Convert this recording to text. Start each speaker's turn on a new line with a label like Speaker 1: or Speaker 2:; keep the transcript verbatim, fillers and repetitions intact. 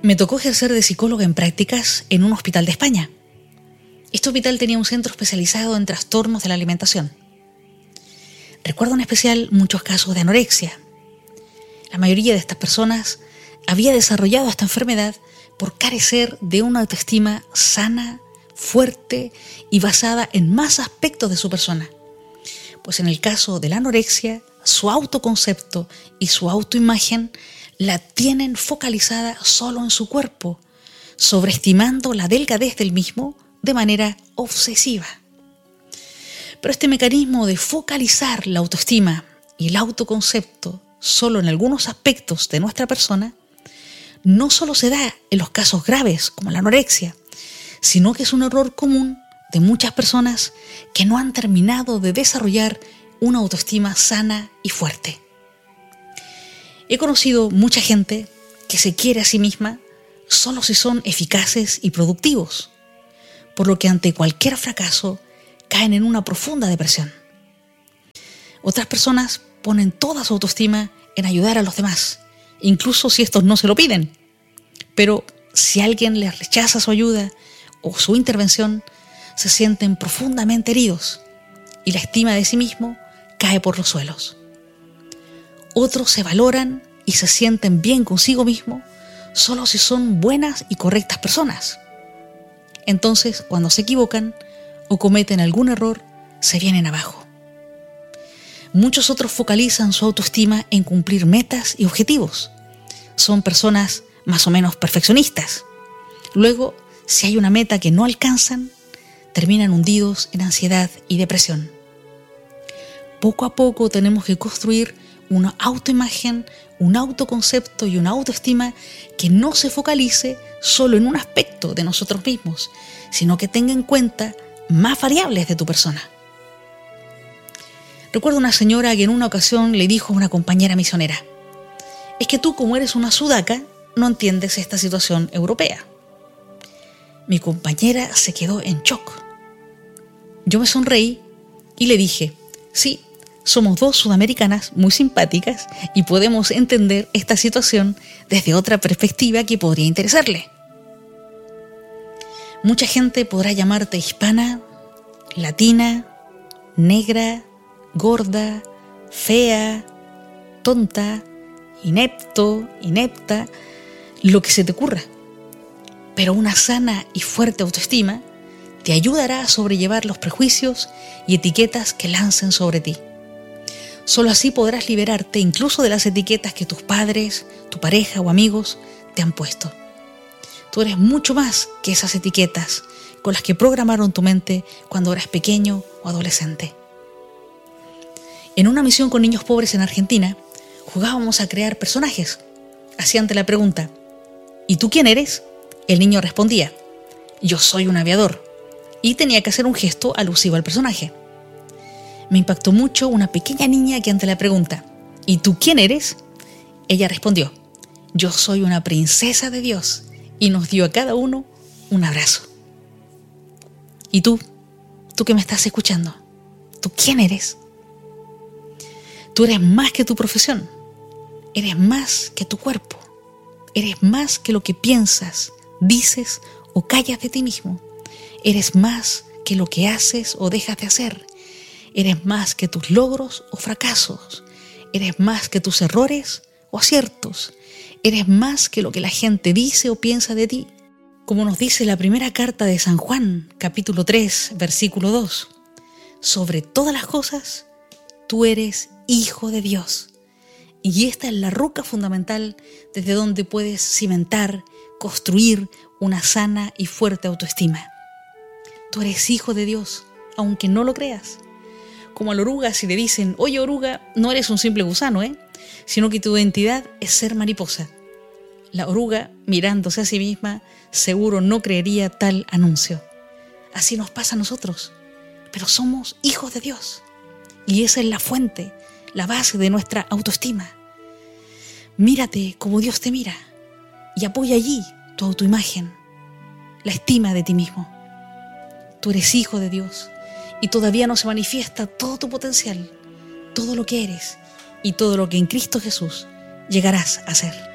Speaker 1: Me tocó ejercer de psicóloga en prácticas en un hospital de España. Este hospital tenía un centro especializado en trastornos de la alimentación. Recuerdo en especial muchos casos de anorexia. La mayoría de estas personas había desarrollado esta enfermedad por carecer de una autoestima sana, fuerte y basada en más aspectos de su persona. Pues en el caso de la anorexia, su autoconcepto y su autoimagen la tienen focalizada solo en su cuerpo, sobreestimando la delgadez del mismo de manera obsesiva. Pero este mecanismo de focalizar la autoestima y el autoconcepto solo en algunos aspectos de nuestra persona no solo se da en los casos graves como la anorexia, sino que es un error común de muchas personas que no han terminado de desarrollar una autoestima sana y fuerte. He conocido mucha gente que se quiere a sí misma solo si son eficaces y productivos, por lo que ante cualquier fracaso caen en una profunda depresión. Otras personas ponen toda su autoestima en ayudar a los demás, incluso si estos no se lo piden. Pero si alguien les rechaza su ayuda o su intervención, se sienten profundamente heridos y la estima de sí mismo cae por los suelos. Otros se valoran y se sienten bien consigo mismo solo si son buenas y correctas personas. Entonces, cuando se equivocan o cometen algún error, se vienen abajo. Muchos otros focalizan su autoestima en cumplir metas y objetivos. Son personas más o menos perfeccionistas. Luego, si hay una meta que no alcanzan, terminan hundidos en ansiedad y depresión. Poco a poco tenemos que construir una autoimagen, un autoconcepto y una autoestima que no se focalice solo en un aspecto de nosotros mismos, sino que tenga en cuenta más variables de tu persona. Recuerdo una señora que en una ocasión le dijo a una compañera misionera: es que tú, como eres una sudaca, no entiendes esta situación europea. Mi compañera se quedó en shock. Yo me sonreí y le dije: sí, somos dos sudamericanas muy simpáticas y podemos entender esta situación desde otra perspectiva que podría interesarle. Mucha gente podrá llamarte hispana, latina, negra, gorda, fea, tonta, inepto, inepta, lo que se te ocurra. Pero una sana y fuerte autoestima te ayudará a sobrellevar los prejuicios y etiquetas que lancen sobre ti. Solo así podrás liberarte incluso de las etiquetas que tus padres, tu pareja o amigos te han puesto. Tú eres mucho más que esas etiquetas con las que programaron tu mente cuando eras pequeño o adolescente. En una misión con niños pobres en Argentina, jugábamos a crear personajes. Así ante la pregunta: ¿y tú quién eres?, el niño respondía: yo soy un aviador, y tenía que hacer un gesto alusivo al personaje. Me impactó mucho una pequeña niña que ante la pregunta: ¿y tú quién eres?, ella respondió: yo soy una princesa de Dios, y nos dio a cada uno un abrazo. ¿Y tú? ¿Tú que me estás escuchando? ¿Tú quién eres? Tú eres más que tu profesión, eres más que tu cuerpo, eres más que lo que piensas, dices o callas de ti mismo, eres más que lo que haces o dejas de hacer, eres más que tus logros o fracasos, eres más que tus errores o aciertos, eres más que lo que la gente dice o piensa de ti. Como nos dice la primera carta de San Juan, capítulo tres, versículo dos, sobre todas las cosas, tú eres hijo de Dios. Y esta es la roca fundamental desde donde puedes cimentar, construir una sana y fuerte autoestima. Tú eres hijo de Dios, aunque no lo creas. Como a la oruga, si le dicen: oye oruga, no eres un simple gusano, ¿eh? sino que tu identidad es ser mariposa. La oruga, mirándose a sí misma, seguro no creería tal anuncio. Así nos pasa a nosotros, pero somos hijos de Dios. Y esa es la fuente, la base de nuestra autoestima. Mírate como Dios te mira y apoya allí tu autoimagen, la estima de ti mismo. Tú eres hijo de Dios y todavía no se manifiesta todo tu potencial, todo lo que eres y todo lo que en Cristo Jesús llegarás a ser.